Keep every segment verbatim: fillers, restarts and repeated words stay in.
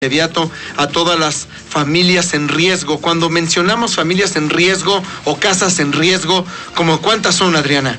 Inmediato a todas las familias en riesgo. Cuando mencionamos familias en riesgo o casas en riesgo, ¿cómo cuántas son, Adriana?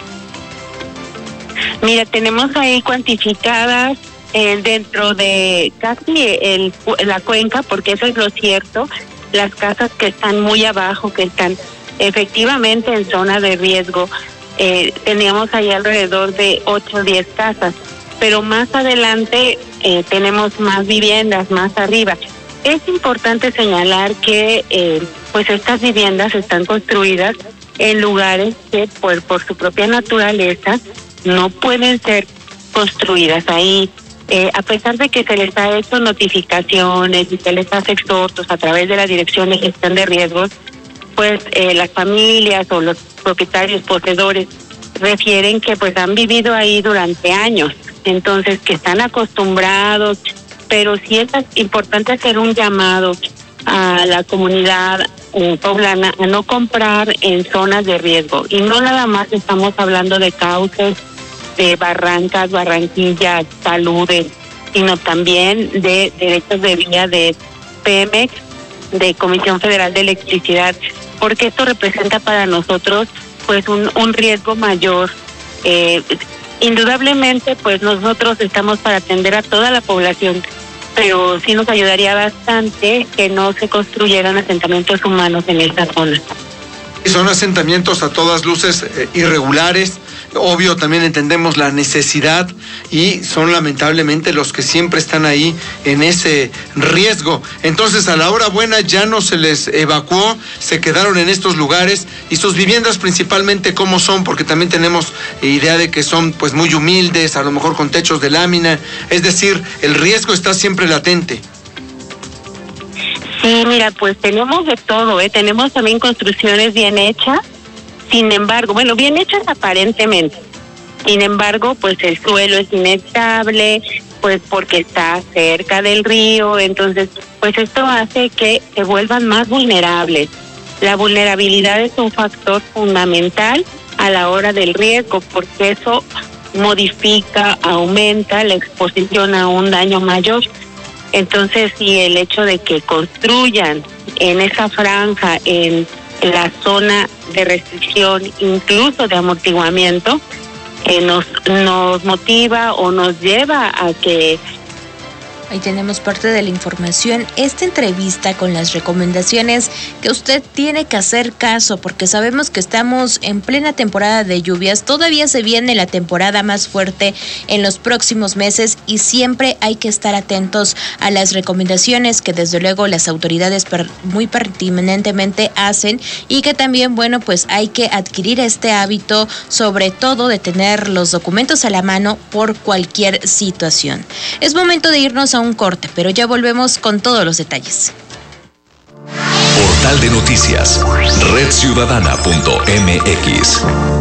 Mira, tenemos ahí cuantificadas eh, dentro de casi el, la cuenca, porque eso es lo cierto, las casas que están muy abajo, que están efectivamente en zona de riesgo. Eh, teníamos ahí alrededor de ocho o diez casas, pero más adelante eh, tenemos más viviendas más arriba. Es importante señalar que eh, pues estas viviendas están construidas en lugares que por, por su propia naturaleza no pueden ser construidas ahí. Eh, a pesar de que se les ha hecho notificaciones y se les hace exhortos a través de la Dirección de Gestión de Riesgos, pues eh, las familias o los propietarios, poseedores, refieren que pues han vivido ahí durante años, entonces que están acostumbrados, pero sí es importante hacer un llamado a la comunidad eh, poblana a no comprar en zonas de riesgo. Y no nada más estamos hablando de cauces, de barrancas, barranquillas, taludes, sino también de derechos de vía de Pemex, de Comisión Federal de Electricidad, porque esto representa para nosotros pues un, un riesgo mayor. Eh, indudablemente pues nosotros estamos para atender a toda la población, pero sí nos ayudaría bastante que no se construyeran asentamientos humanos en esta zona. Son asentamientos a todas luces eh, irregulares. Obvio, también entendemos la necesidad y son lamentablemente los que siempre están ahí en ese riesgo. Entonces, a la hora buena ya no se les evacuó, se quedaron en estos lugares. Y sus viviendas principalmente, ¿cómo son? Porque también tenemos idea de que son pues muy humildes, a lo mejor con techos de lámina. Es decir, el riesgo está siempre latente. Sí, mira, pues tenemos de todo, ¿eh? Tenemos también construcciones bien hechas. Sin embargo, bueno, bien hechas aparentemente. Sin embargo, pues el suelo es inestable, pues porque está cerca del río, entonces, pues esto hace que se vuelvan más vulnerables. La vulnerabilidad es un factor fundamental a la hora del riesgo, porque eso modifica, aumenta la exposición a un daño mayor. Entonces, si el hecho de que construyan en esa franja, en la zona de restricción, incluso de amortiguamiento, eh, nos, nos motiva o nos lleva a que... Ahí tenemos parte de la información, esta entrevista con las recomendaciones que usted tiene que hacer caso, porque sabemos que estamos en plena temporada de lluvias, todavía se viene la temporada más fuerte en los próximos meses y siempre hay que estar atentos a las recomendaciones que desde luego las autoridades per, muy pertinentemente hacen y que también, bueno, pues hay que adquirir este hábito, sobre todo de tener los documentos a la mano por cualquier situación. Es momento de irnos a un corte, pero ya volvemos con todos los detalles. Portal de Noticias, red ciudadana punto m x.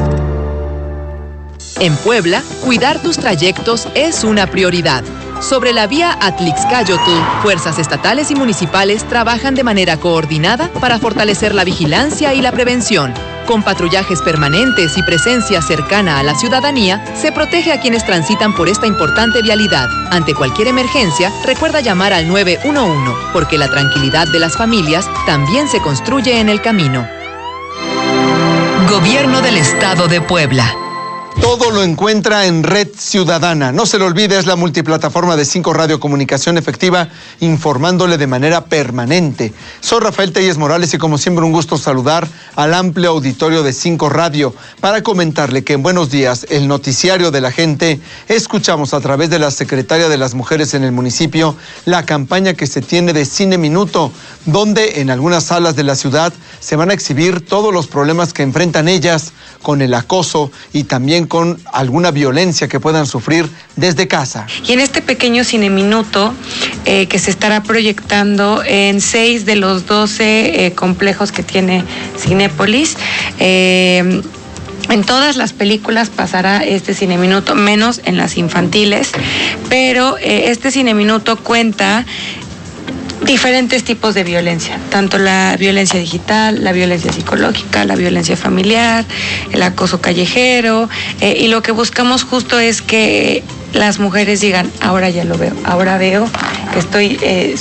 En Puebla, cuidar tus trayectos es una prioridad. Sobre la vía Atlixcáyotl, fuerzas estatales y municipales trabajan de manera coordinada para fortalecer la vigilancia y la prevención. Con patrullajes permanentes y presencia cercana a la ciudadanía, se protege a quienes transitan por esta importante vialidad. Ante cualquier emergencia, recuerda llamar al nueve uno uno, porque la tranquilidad de las familias también se construye en el camino. Gobierno del Estado de Puebla. Todo lo encuentra en Red Ciudadana. No se lo olvide, es la multiplataforma de Cinco Radio Comunicación Efectiva, informándole de manera permanente. Soy Rafael Telles Morales y como siempre un gusto saludar al amplio auditorio de Cinco Radio para comentarle que en Buenos Días, el noticiario de la gente, escuchamos a través de la Secretaria de las Mujeres en el municipio la campaña que se tiene de Cine Minuto, donde en algunas salas de la ciudad se van a exhibir todos los problemas que enfrentan ellas con el acoso y también con alguna violencia que puedan sufrir desde casa. Y en este pequeño Cine Minuto, eh, que se estará proyectando en seis de los doce eh, complejos que tiene Cinépolis, eh, en todas las películas pasará este Cine Minuto, menos en las infantiles, pero eh, este Cine Minuto cuenta diferentes tipos de violencia, tanto la violencia digital, la violencia psicológica, la violencia familiar, el acoso callejero, eh, y lo que buscamos justo es que las mujeres digan, ahora ya lo veo, ahora veo que estoy... Eh,